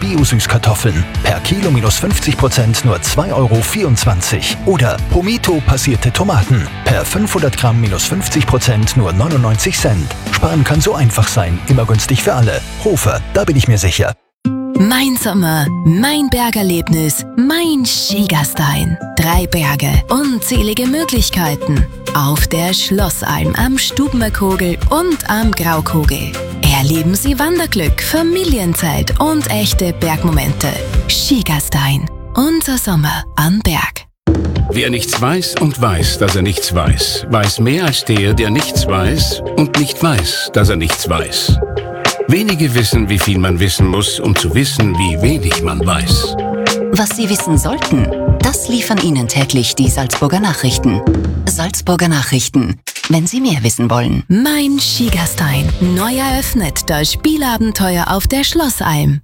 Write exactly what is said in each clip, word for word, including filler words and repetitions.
Bio-Süßkartoffeln. Per Kilo minus fünfzig Prozent nur zwei Euro vierundzwanzig. Oder Pomito passierte Tomaten. Per fünfhundert Gramm minus fünfzig Prozent nur neunundneunzig Cent. Sparen kann so einfach sein, immer günstig für alle. Hofer, da bin ich mir sicher. Mein Sommer, mein Bergerlebnis, mein Skigastein. Drei Berge, unzählige Möglichkeiten. Auf der Schlossalm am Stubenmerkogel und am Graukogel. Erleben Sie Wanderglück, Familienzeit und echte Bergmomente. Skigastein, unser Sommer am Berg. Wer nichts weiß und weiß, dass er nichts weiß, weiß mehr als der, der nichts weiß und nicht weiß, dass er nichts weiß. Wenige wissen, wie viel man wissen muss, um zu wissen, wie wenig man weiß. Was Sie wissen sollten, das liefern Ihnen täglich die Salzburger Nachrichten. Salzburger Nachrichten, wenn Sie mehr wissen wollen. Mein Skigastein. Neu eröffnet das Spielabenteuer auf der Schlossalm.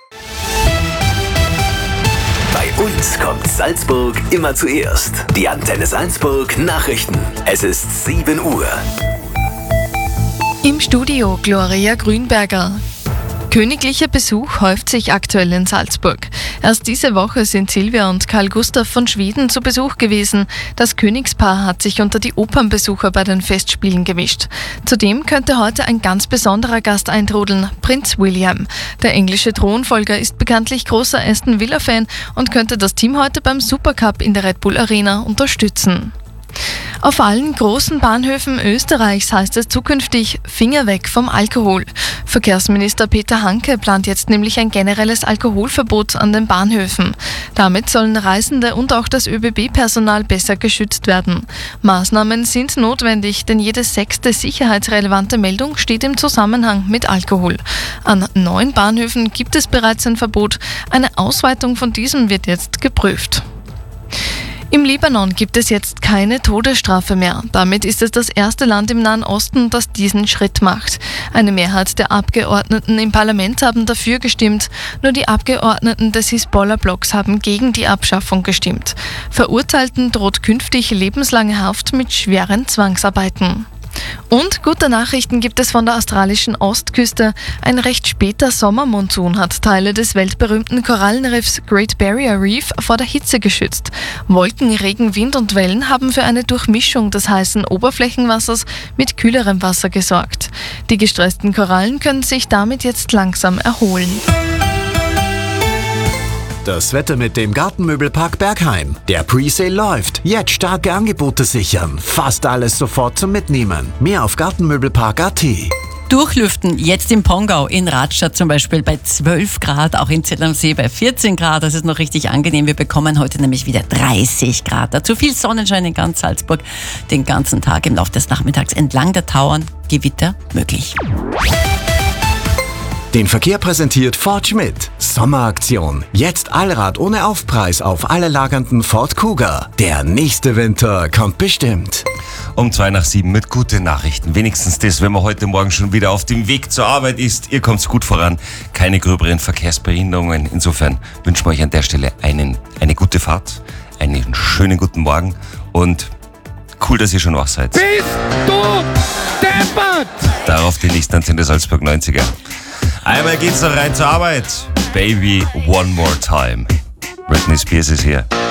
Bei uns kommt Salzburg immer zuerst. Die Antenne Salzburg Nachrichten. Es ist sieben Uhr. Im Studio Gloria Grünberger. Königlicher Besuch häuft sich aktuell in Salzburg. Erst diese Woche sind Silvia und Karl Gustav von Schweden zu Besuch gewesen. Das Königspaar hat sich unter die Opernbesucher bei den Festspielen gemischt. Zudem könnte heute ein ganz besonderer Gast eintrudeln, Prinz William. Der englische Thronfolger ist bekanntlich großer Aston Villa-Fan und könnte das Team heute beim Supercup in der Red Bull Arena unterstützen. Auf allen großen Bahnhöfen Österreichs heißt es zukünftig Finger weg vom Alkohol. Verkehrsminister Peter Hanke plant jetzt nämlich ein generelles Alkoholverbot an den Bahnhöfen. Damit sollen Reisende und auch das Ö B B-Personal besser geschützt werden. Maßnahmen sind notwendig, denn jede sechste sicherheitsrelevante Meldung steht im Zusammenhang mit Alkohol. An neun Bahnhöfen gibt es bereits ein Verbot. Eine Ausweitung von diesem wird jetzt geprüft. Im Libanon gibt es jetzt keine Todesstrafe mehr. Damit ist es das erste Land im Nahen Osten, das diesen Schritt macht. Eine Mehrheit der Abgeordneten im Parlament haben dafür gestimmt. Nur die Abgeordneten des Hisbollah-Blocks haben gegen die Abschaffung gestimmt. Verurteilten droht künftig lebenslange Haft mit schweren Zwangsarbeiten. Und gute Nachrichten gibt es von der australischen Ostküste. Ein recht später Sommermonsun hat Teile des weltberühmten Korallenriffs Great Barrier Reef vor der Hitze geschützt. Wolken, Regen, Wind und Wellen haben für eine Durchmischung des heißen Oberflächenwassers mit kühlerem Wasser gesorgt. Die gestressten Korallen können sich damit jetzt langsam erholen. Das Wetter mit dem Gartenmöbelpark Bergheim. Der Presale läuft. Jetzt starke Angebote sichern. Fast alles sofort zum Mitnehmen. Mehr auf gartenmöbelpark punkt a t. Durchlüften, jetzt im Pongau, in Radstadt zum Beispiel bei zwölf Grad, auch in Zell am See bei vierzehn Grad. Das ist noch richtig angenehm. Wir bekommen heute nämlich wieder dreißig Grad. Dazu viel Sonnenschein in ganz Salzburg. Den ganzen Tag im Laufe des Nachmittags entlang der Tauern. Gewitter möglich. Den Verkehr präsentiert Ford Schmidt. Sommeraktion. Jetzt Allrad ohne Aufpreis auf alle lagernden Ford Kuga. Der nächste Winter kommt bestimmt. Um zwei nach sieben mit guten Nachrichten. Wenigstens das, wenn man heute Morgen schon wieder auf dem Weg zur Arbeit ist. Ihr kommt gut voran. Keine gröberen Verkehrsbehinderungen. Insofern wünschen wir euch an der Stelle einen, eine gute Fahrt, einen schönen guten Morgen und cool, dass ihr schon wach seid. Bist du deppert? Darauf die nächste Antenne Salzburg neunziger. Einmal geht's noch rein zur Arbeit. Baby, one more time. Britney Spears ist hier.